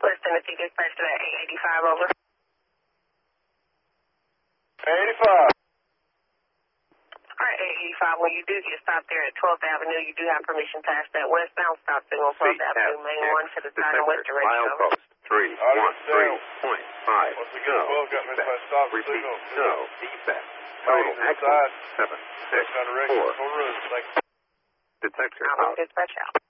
West Tennessee dispatch to that 885 over. 85. Alright, 885, when you do get stopped there at 12th Avenue, you do have permission past that westbound stop signal, 12th Avenue, main 1 to the side and west direction. Milepost 313.5. Once we get above, got me my stop Repeat. signal. No defect. Total inside. excellent. 7, 6, Direction 4. for road. Thank you. Detector I'm on out. dispatch out.